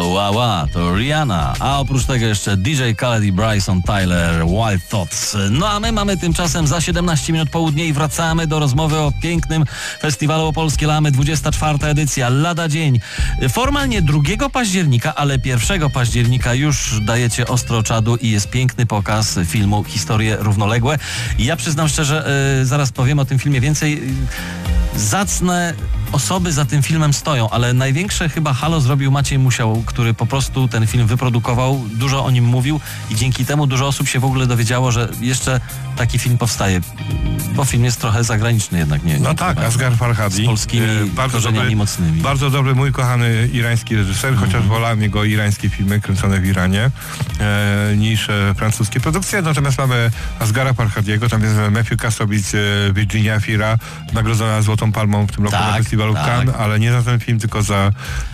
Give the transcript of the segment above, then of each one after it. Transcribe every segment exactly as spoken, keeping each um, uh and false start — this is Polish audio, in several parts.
Ła, ła, to Rihanna, a oprócz tego jeszcze D J Khaled i Bryson Tyler, Wild Thoughts. No a my mamy tymczasem za siedemnaście minut południe i wracamy do rozmowy o pięknym festiwalu Opolskie Lamy, dwudziesta czwarta edycja, lada dzień. Formalnie drugiego października, ale pierwszego października już dajecie ostro czadu i jest piękny pokaz filmu Historie równoległe. I ja przyznam szczerze, yy, zaraz powiem o tym filmie więcej. Yy, zacne osoby za tym filmem stoją, ale największe chyba halo zrobił Maciej Musiał, który po prostu ten film wyprodukował, dużo o nim mówił i dzięki temu dużo osób się w ogóle dowiedziało, że jeszcze taki film powstaje, bo film jest trochę zagraniczny jednak. Nie, no nie tak, Asghar Farhadi. Z polskimi e, bardzo korzeniami dobry, mocnymi. Bardzo dobry, mój kochany irański reżyser, mm-hmm. chociaż wolałem jego irańskie filmy kręcone w Iranie e, niż e, francuskie produkcje, natomiast mamy Asghara Farhadiego, tam jest Matthew Kassovitz, e, Virginia Fira, nagrodzona Złotą Palmą w tym roku tak, na festiwalu tak. Cannes, ale nie za ten film, tylko za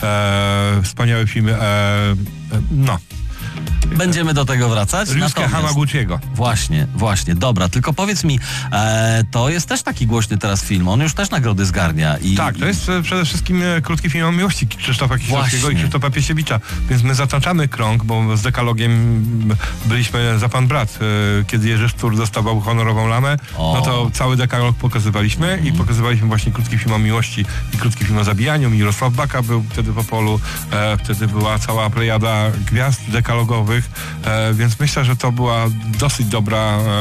e, wspaniały film e, e, no. Będziemy do tego wracać. Ryusuke Hamaguchiego. Właśnie, właśnie. Dobra, tylko powiedz mi, e, to jest też taki głośny teraz film. On już też nagrody zgarnia. I, tak, to jest e, przede wszystkim e, krótki film o miłości Krzysztofa Kieślowskiego i Krzysztofa Piesiewicza. Więc my zataczamy krąg, bo z Dekalogiem byliśmy za pan brat. E, kiedy Jerzy Sztur dostawał honorową lamę, o. no to cały Dekalog pokazywaliśmy mm. i pokazywaliśmy właśnie krótki film o miłości i krótki film o zabijaniu. Mirosław Baka był wtedy w Opolu. E, wtedy była cała plejada gwiazd dekalogowych. E, więc myślę, że to była dosyć dobra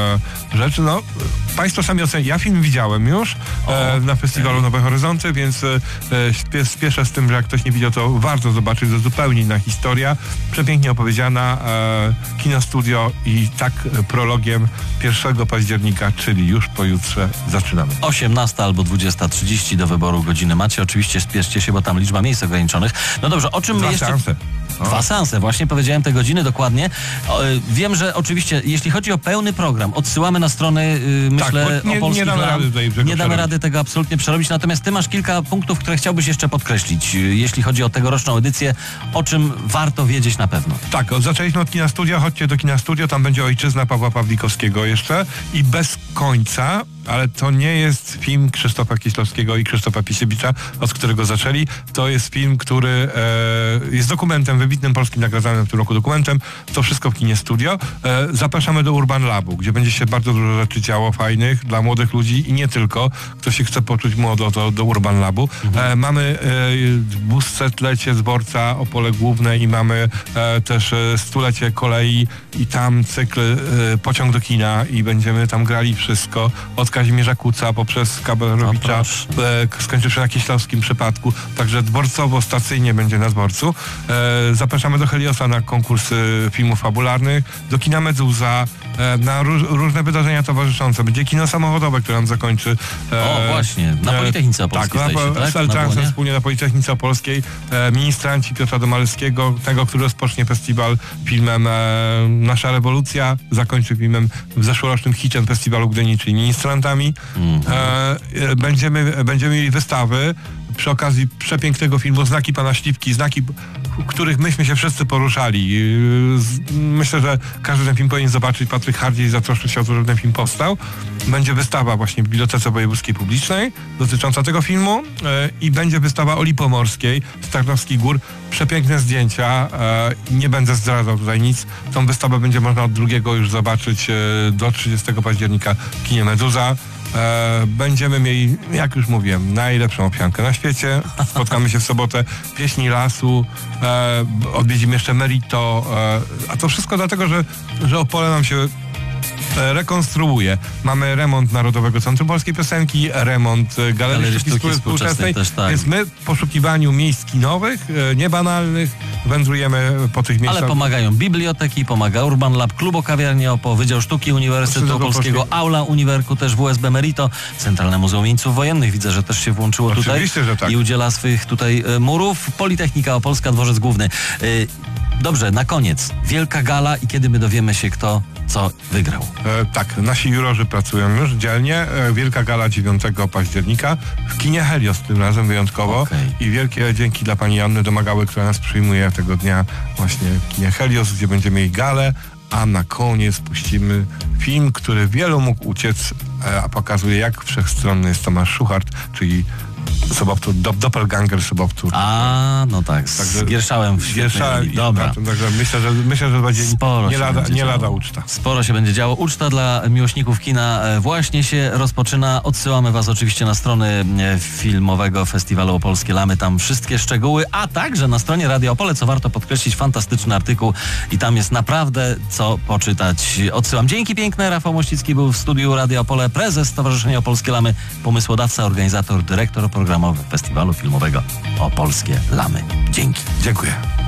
e, rzecz. No, państwo sami ocenią. Ja film widziałem już e, na festiwalu Nowe Horyzonty, więc e, śpie, spieszę z tym, że jak ktoś nie widział, to warto zobaczyć. To zupełnie inna historia. Przepięknie opowiedziana. E, Kino Studio i tak prologiem pierwszego października, czyli już pojutrze zaczynamy. osiemnasta albo dwudziesta trzydzieści do wyboru godziny macie. Oczywiście spieszcie się, bo tam liczba miejsc ograniczonych. No dobrze, o czym Dwa my jeszcze... seanse. O. Dwa seanse, właśnie powiedziałem te godziny dokładnie. O, y, wiem, że oczywiście, jeśli chodzi o pełny program, odsyłamy na strony, y, myślę, tak, nie, Opolskich nie damy Lam. rady tutaj tego Nie damy przerobić. rady tego absolutnie przerobić, natomiast ty masz kilka punktów, które chciałbyś jeszcze podkreślić, y, jeśli chodzi o tegoroczną edycję, o czym warto wiedzieć na pewno. Tak, zaczęliśmy od Kina Studia, chodźcie do Kina Studio, tam będzie Ojczyzna Pawła Pawlikowskiego jeszcze i Bez końca, ale to nie jest film Krzysztofa Kieślowskiego i Krzysztofa Piesiewicza, od którego zaczęli. To jest film, który e, jest dokumentem, wybitnym polskim nagradzanym w tym roku dokumentem. To wszystko w Kinie Studio. E, zapraszamy do Urban Labu, gdzie będzie się bardzo dużo rzeczy działo fajnych dla młodych ludzi i nie tylko. Kto się chce poczuć młodo, to do Urban Labu. Mhm. E, mamy dwusetlecie dworca Opole Główne i mamy e, też e, stulecie kolei i tam cykl e, Pociąg do kina i będziemy tam grali wszystko. Od Kazimierza Kuca poprzez Kabelarowicza, e, skończywszy na Kieślowskim przypadku. Także dworcowo-stacyjnie będzie na dworcu. E, zapraszamy do Heliosa na konkursy filmów fabularnych, do Kina Meduza, e, na róż, różne wydarzenia towarzyszące. Będzie kino samochodowe, które nam zakończy. E, o, właśnie. Na Politechnice Opolskiej. Tak, się, na, tak? z Eltransem wspólnie na Politechnice Opolskiej. E, ministranci Piotra Domalskiego, tego, który rozpocznie festiwal filmem e, Nasza rewolucja, zakończy filmem zeszłorocznym hitem festiwalu Gdyni, czyli Ministrant. Mm-hmm. E, będziemy, będziemy mieli wystawy przy okazji przepięknego filmu Znaki Pana Śliwki, znaki, w których myśmy się wszyscy poruszali. Myślę, że każdy ten film powinien zobaczyć. Patryk Hardziej zatroszczył się o to, żeby ten film powstał. Będzie wystawa właśnie w Bibliotece Wojewódzkiej Publicznej dotycząca tego filmu e, i będzie wystawa Oli Pomorskiej z Tarnowskich Gór. Przepiękne zdjęcia. E, nie będę zdradzał tutaj nic. Tą wystawę będzie można od drugiego już zobaczyć e, do trzydziestego października w kinie Meduza. E, będziemy mieli, jak już mówiłem, najlepszą obsiankę na świecie. Spotkamy się w sobotę, Pieśni Lasu, e, odwiedzimy jeszcze Merito, e, a to wszystko dlatego, że, że Opole nam się rekonstruuje. Mamy remont Narodowego Centrum Polskiej Piosenki, remont Galerii, Galerii Sztuki, Sztuki Współczesnej, też, tak. Więc my w poszukiwaniu miejsc kinowych, niebanalnych, wędrujemy po tych miejscach. Ale pomagają biblioteki, pomaga Urban Lab, Klub o Kawiarni Opo, Wydział Sztuki Uniwersytetu Opolskiego, Aula Uniwerku, też W S B Merito, Centralne Muzeum Jeńców Wojennych. Widzę, że też się włączyło Oczywiście, tutaj że tak. i udziela swych tutaj murów. Politechnika Opolska, Dworzec Główny. Dobrze, na koniec. Wielka gala i kiedy my dowiemy się, kto co wygrał. E, tak, nasi jurorzy pracują już dzielnie. E, wielka gala dziewiątego października w kinie Helios tym razem wyjątkowo. Okay. I wielkie dzięki dla pani Anny Domagały, która nas przyjmuje tego dnia właśnie w kinie Helios, gdzie będziemy mieli galę, a na koniec puścimy film, który wielu mógł uciec, e, a pokazuje, jak wszechstronny jest Tomasz Szuchart, czyli Sobowtór, do, Doppelganger Sobowtór. A, no tak, z Także Gierszałem w Gierszałem świetnej i Dobra. Bartem, także myślę, że myślę, że będzie Sporo nie się lada, będzie nie działo. lada uczta. Sporo się będzie działo. Uczta dla miłośników kina e, właśnie się rozpoczyna. Odsyłamy was oczywiście na strony e, filmowego Festiwalu Opolskie Lamy. Tam wszystkie szczegóły, a także na stronie Radio Opole, co warto podkreślić, fantastyczny artykuł i tam jest naprawdę co poczytać. Odsyłam. Dzięki piękne. Rafał Mościcki był w studiu Radio Opole, prezes Stowarzyszenia Opolskie Lamy, pomysłodawca, organizator, dyrektor programowy Festiwalu Filmowego Opolskie Lamy. Dzięki. Dziękuję.